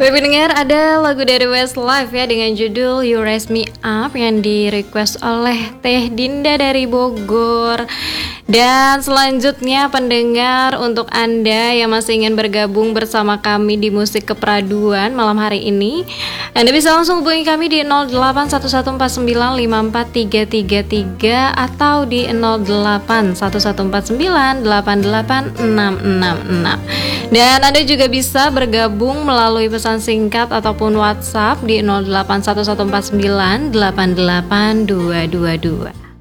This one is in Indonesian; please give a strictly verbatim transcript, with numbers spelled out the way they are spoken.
Baik pendengar, ada lagu dari Westlife ya dengan judul You Raise Me Up yang di request oleh Teh Dinda dari Bogor. Dan selanjutnya pendengar, untuk Anda yang masih ingin bergabung bersama kami di Musik Keperaduan malam hari ini, Anda bisa langsung hubungi kami di nol delapan satu satu empat sembilan lima empat tiga tiga tiga atau di nol delapan satu satu empat sembilan delapan delapan enam enam enam. Dan Anda juga bisa bergabung melalui pesan singkat ataupun WhatsApp di nol delapan satu satu empat sembilan delapan delapan dua dua dua.